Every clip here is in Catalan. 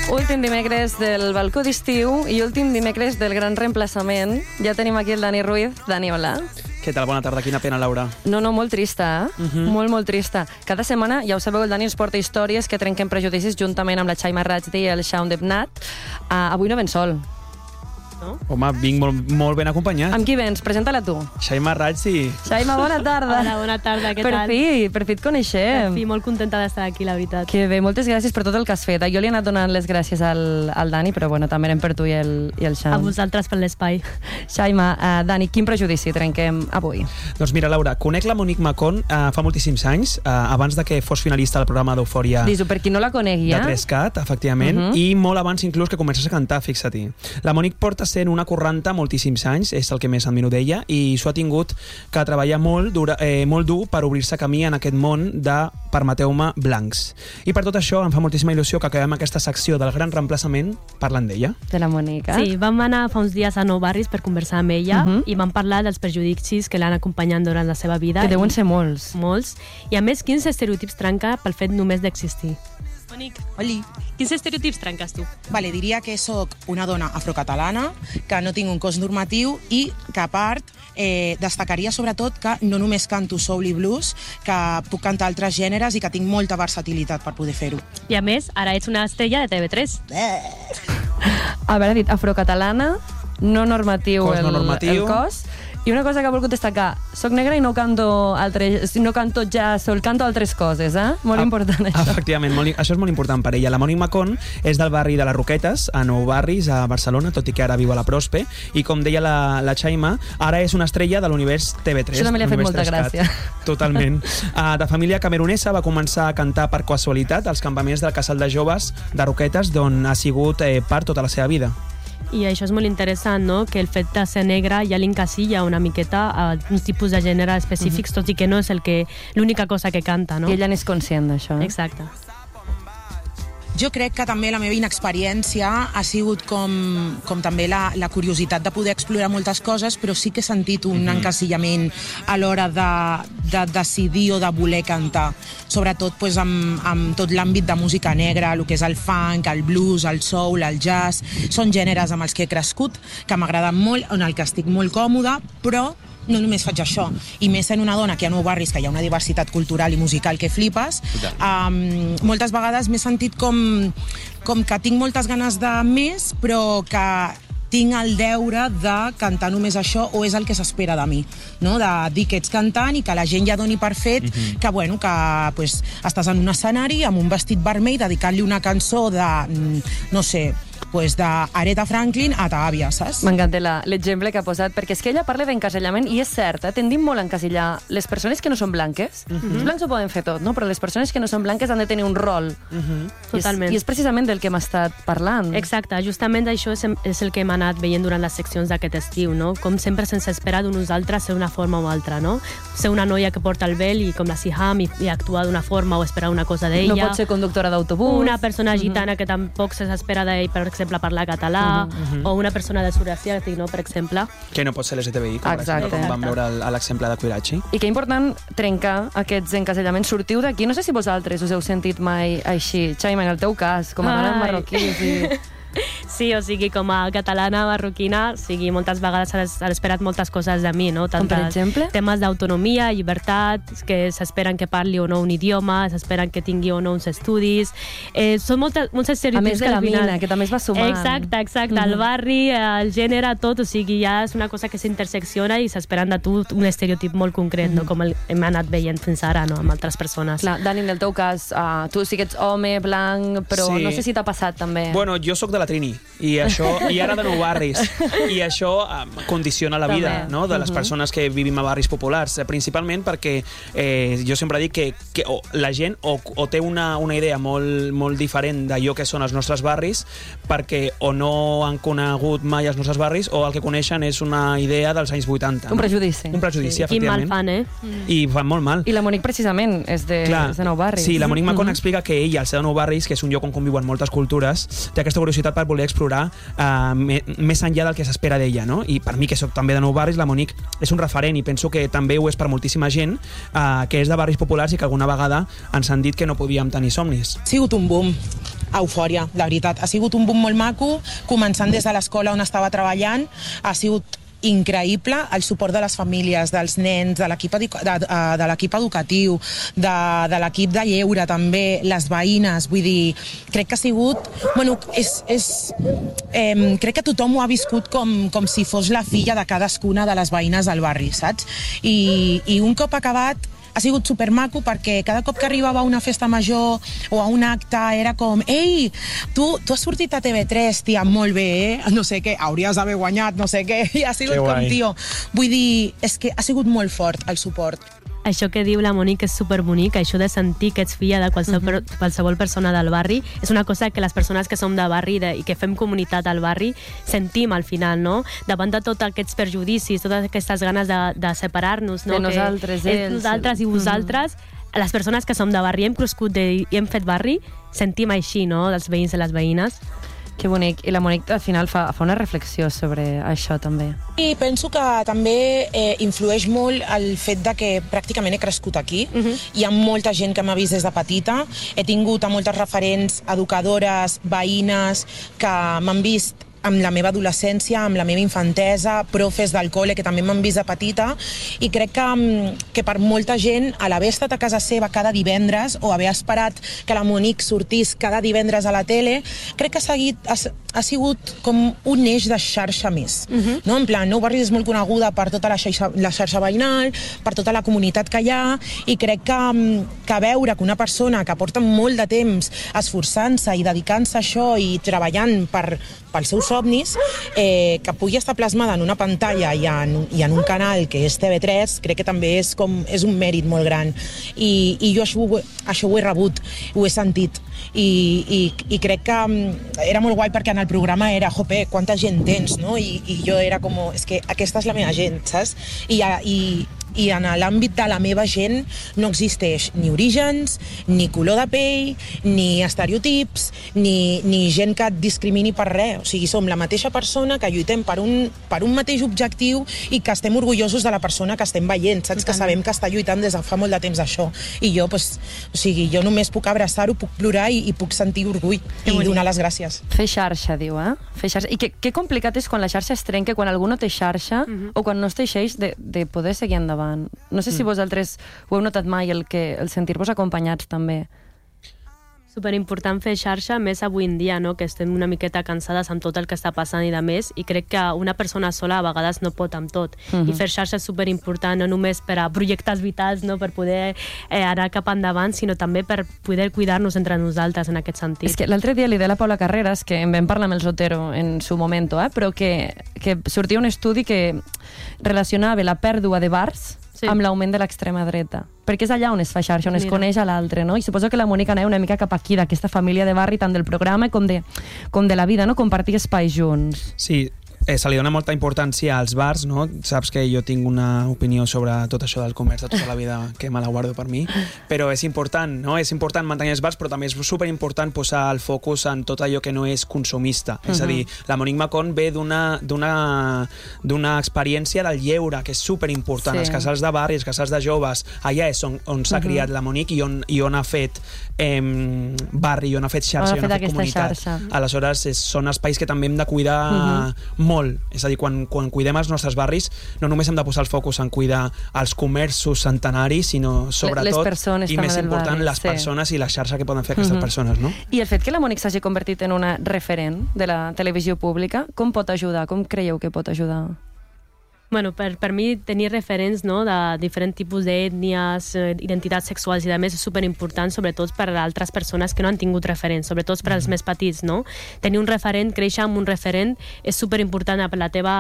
Últim dimecres del balcó d'estiu i últim dimecres del gran reemplaçament. Ja tenim aquí el Dani Ruiz. Dani, hola. Què tal? Bona tarda. Quina pena, Laura. No, molt trista, Molt, molt trista. Cada setmana, ja ho sabeu, el Dani ens porta històries que trenquen prejudicis juntament amb la Xaima Rajdi i el Shaun Debnat. Avui no ven sol. No? Home, vinc molt ben acompanyat. Amb qui vens? Presenta-la tu. Xaima Rajdi. Xaima, bona tarda. Hola, bona tarda, què tal? Per fi et coneixem. Per fi, molt contenta d'estar aquí, la veritat. Que bé, moltes gràcies per tot el que has fet. Jo li he anat donant les gràcies al Dani, però bueno, també eren per tu i el Shaun. A vosaltres per l'espai. Xaima, Dani, quin prejudici trenquem avui? Doncs mira, Laura, conec la Monique Macon fa moltíssims anys, abans de que fos finalista del programa d'Eufòria. Dis-ho, per qui no la conegui, de 3CAT, efectivament, i molt abans inclús que comencés a cantar, fixa-t'hi. La Monique porta sent una corranta moltíssims anys, és el que més admiro d'ella, i s'ho ha tingut que treballar molt dur per obrir-se camí en aquest món de, permeteu-me, blancs. I per tot això em fa moltíssima il·lusió que acabem aquesta secció del gran reemplaçament parlant d'ella. De la Monique. Sí, vam anar fa uns dies a Nou Barris per conversar amb ella i vam parlar dels prejudicis que l'han acompanyat durant la seva vida. Que deuen ser molts. Molts. I a més, quins estereotips trenca pel fet només d'existir? Monique, oli. Quins estereotips trenques tu? Vale, diria que sóc una dona afrocatalana, que no tinc un cos normatiu i que, a part, destacaria sobretot que no només canto soul i blues, que puc cantar altres gèneres i que tinc molta versatilitat per poder fer-ho. I a més, ara ets una estrella de TV3. A veure, ha dit afrocatalana, no normatiu, Cos no normatiu. el cos. I una cosa que he volgut destacar, soc negra i no canto jazz, canto altres coses, Molt important, això. Efectivament, això és molt important per ella. La Monique Macon és del barri de les Roquetes, a Nou Barris, a Barcelona, tot i que ara viu a la Prospe, i com deia la Xaima, ara és una estrella de l'univers TV3. Això també li ha fet molta gràcia. Totalment. De família camerunesa, va començar a cantar per casualitat als campaments del Casal de Joves de Roquetes, d'on ha sigut part tota la seva vida. I això és molt interessant, no? Que el fet de ser negra ja l'encasilla una miqueta a un tipus de gènere específics, tot i que no és l'única cosa que canta, no? I ella n'és conscient d'això. Exacte. Jo crec que també la meva inexperiència ha sigut com també la curiositat de poder explorar moltes coses, però sí que he sentit un encasillament a l'hora de decidir o de voler cantar. Sobretot pues, amb tot l'àmbit de música negra, el que és el funk, el blues, el soul, el jazz. Són gèneres amb els que he crescut, que m'agraden molt, en el que estic molt còmoda, però no només faig això, i més sent una dona que a Nou Barris, que hi ha una diversitat cultural i musical que flipes, moltes vegades m'he sentit com que tinc moltes ganes de més, però que tinc el deure de cantar només això o és el que s'espera de mi, no? De dir que ets cantant i que la gent ja doni per fet que, bueno, que pues, estàs en un escenari amb un vestit vermell dedicant-li una cançó de, no sé, pues d'Aretha Franklin a ta àvia, saps? M'encanta l'exemple que ha posat, perquè és que ella parla d'encasellament i és cert, tendim molt a encasillar les persones que no són blanques. Els blancs ho poden fer tot, no? Però les persones que no són blanques han de tenir un rol. Totalment. I és precisament del que hem estat parlant. Exacte, justament això és el que hem anat veient durant les seccions d'aquest estiu, no? Com sempre se'ns espera d'uns altres ser una forma o altra, no? Ser una noia que porta el vel i com la Siham i actuar d'una forma o esperar una cosa d'ella. No pot ser conductora d'autobús. Una persona gitana que tampoc s'espera d'ell, per exemple, parlar català, o una persona de sud asiàtic, no? Per exemple. Que no pot ser LGTBI, com, exacte, com vam veure a l'exemple de Quirachi. I que important trencar aquests encasellaments. Sortiu d'aquí, no sé si vosaltres us heu sentit mai així. Xaima, en el teu cas, com a dona marroquí, Sí, o sigui, com a catalana marroquina, o sigui, moltes vegades s'han esperat moltes coses de mi, no? Com per exemple? Temes d'autonomia, llibertat, que s'esperen que parli o no un idioma, s'esperen que tingui o no uns estudis. Són molts estereotips. A més de la mina, que també es va sumant. Exacte. El barri, el gènere, tot, o sigui, ja és una cosa que s'intersecciona i s'esperen de tu un estereotip molt concret, no? Com hem anat veient fins ara, no? Amb altres persones. Clar, Dani, en el teu cas, tu sí que ets home, blanc, però no sé si t'ha passat també. Bueno, jo sóc de la Trini, i ara de Nou Barris, i això condiciona la vida, no? De les persones que vivim a barris populars, principalment perquè jo sempre dic que la gent o té una idea molt diferent d'allò que són els nostres barris, perquè o no han conegut mai els nostres barris o el que coneixen és una idea dels anys 80. Un prejudici. Un prejudici, sí. efectivament. I mal fan, I fan molt mal. I la Monique precisament és de Nou Barris. Sí, la Monique Macon explica que ella, al ser de Nou Barris, que és un lloc on conviuen moltes cultures, té aquesta curiositat per voler explorar més enllà del que s'espera d'ella, no? I per mi, que soc també de Nou Barris, la Monique és un referent i penso que també ho és per moltíssima gent que és de barris populars i que alguna vegada ens han dit que no podíem tenir somnis. Ha sigut un boom. eufòria, la veritat. Ha sigut un boom molt maco, començant des de l'escola on estava treballant, ha sigut increïble el suport de les famílies, dels nens, de l'equip educatiu, de l'equip de lleure també, les veïnes, vull dir, crec que ha sigut... Bueno, crec que tothom ho ha viscut com si fos la filla de cadascuna de les veïnes del barri, saps? I un cop acabat ha sigut supermaco perquè cada cop que arribava a una festa major o a un acte era com ei, tu has sortit a TV3, tia, molt bé, no sé què, hauries d'haver guanyat, no sé què, i ha sigut com, tio. Vull dir, és que ha sigut molt fort el suport. Això que diu la Monique és superbonic, això de sentir que ets filla de qualsevol persona del barri, és una cosa que les persones que som de barri i que fem comunitat al barri sentim al final, no? Davant de tots aquests perjudicis, totes aquestes ganes de separar-nos, no? De nosaltres, ells. Nosaltres i vosaltres, les persones que som de barri, hem crescut i hem fet barri, sentim així, no?, dels veïns i les veïnes. Que bonic. I la Monique al final fa una reflexió sobre això també. I penso que també influeix molt el fet de que pràcticament he crescut aquí. Hi ha molta gent que m'ha vist des de petita. He tingut a moltes referents, educadores, veïnes, que m'han vist amb la meva adolescència, amb la meva infantesa, profes del col·le que també m'han vist de petita, i crec que per molta gent, a l'haver estat a casa seva cada divendres o haver esperat que la Monique sortís cada divendres a la tele, crec que ha sigut com un eix de xarxa més. No? En plan, Nou Barris és molt coneguda per tota la xarxa veïnal, per tota la comunitat que hi ha, i crec que veure que una persona que porta molt de temps esforçant-se i dedicant-se a això i treballant pels seus somnis, que pugui estar plasmada en una pantalla i en un canal que és TV3, crec que també és un mèrit molt gran. I jo això ho he rebut, ho he sentit. I crec que era molt guai perquè en el programa era, jope, quanta gent tens, no? I jo era com, és que aquesta és la meva gent, saps? I en l'àmbit de la meva gent no existeix ni orígens, ni color de pell, ni estereotips, ni gent que et discrimini per res. O sigui, som la mateixa persona que lluitem per un mateix objectiu i que estem orgullosos de la persona que estem veient, saps? Que sabem que està lluitant des de fa molt de temps això. I jo, jo només puc abraçar-ho, puc plorar i puc sentir orgull i donar les gràcies. Fer xarxa, diu, eh? Fer xarxa. I que complicat és quan la xarxa es trenca, quan algú no té xarxa o quan no es teixeix de poder seguir endavant. No sé si vosaltres ho heu notat mai, el sentir-vos acompanyats també. Superimportant fer xarxa, més avui en dia, no? Que estem una miqueta cansades amb tot el que està passant i de més, i crec que una persona sola a vegades no pot amb tot. I fer xarxa és superimportant, no només per a projectes vitals, no? Per poder anar cap endavant, sinó també per poder cuidar-nos entre nosaltres en aquest sentit. És que l'altre dia li deia a la Paula Carreras, que en vam parlar amb el Sotero en su momento, però que sortia un estudi que relacionava la pèrdua de bars amb l'augment de l'extrema dreta. Perquè és allà on es fa xarxa, on es coneix a l'altre, no? I suposo que la Mònica anava una mica cap aquí, d'aquesta família de barri, tant del programa com de la vida, no? Compartir espais junts. Sí, se li dona molta importància als bars, no? Saps que jo tinc una opinió sobre tot això del comerç de tota la vida que me la guardo per mi, però és important, no? És important mantenir els bars, però també és superimportant posar el focus en tot allò que no és consumista. És a dir, la Monique Macon ve d'una experiència del lleure, que és superimportant. Els casals de barri, els casals de joves, allà és on s'ha criat la Monique i on ha fet barri, on ha fet xarxa, on ha fet comunitat. Aleshores, són espais que també hem de cuidar molt. És a dir, quan cuidem els nostres barris, no només hem de posar el focus en cuidar els comerços centenaris, sinó sobretot, i més important, les persones i la xarxa que poden fer aquestes persones, no? I el fet que la Monique s'hagi convertit en una referent de la televisió pública, com pot ajudar? Com creieu que pot ajudar? Bueno, per mi tenir referents, no, de diferents tipus d'ètnies, identitats sexuals i de més és superimportant, sobretot per a altres persones que no han tingut referents, sobretot per als més petits, no? Tenir un referent, créixer amb un referent és superimportant per la teva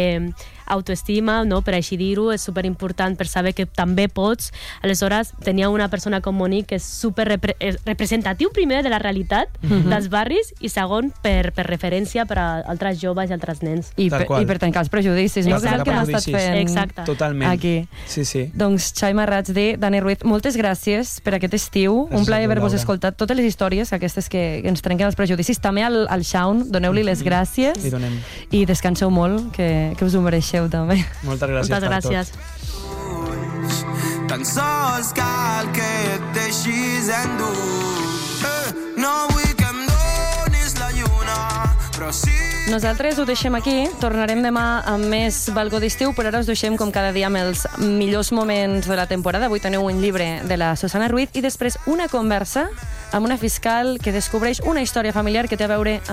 autoestima, no, per així dir-ho, és superimportant per saber que també pots. Aleshores, tenir una persona com Monique és representatiu primer de la realitat dels barris i segon per referència per a altres joves i altres nens. I per tancar els prejudicis, no? Que és el que hem estat fent totalment aquí. Sí. Doncs Xaima Ratzdí, Dani Ruiz, moltes gràcies per aquest estiu. Un plaer haver-vos escoltat totes les històries, aquestes que ens trenquen els prejudicis. També al Shaun, doneu-li les gràcies i descanseu molt, que us ho mereixeu també. Moltes gràcies per tot. Tan sols cal que et deixis endur. No vull que em Nosaltres ho deixem aquí, tornarem demà amb més Balcó d'estiu, però ara us deixem com cada dia amb els millors moments de la temporada. Avui teniu un llibre de la Susana Ruiz i després una conversa amb una fiscal que descobreix una història familiar que té a veure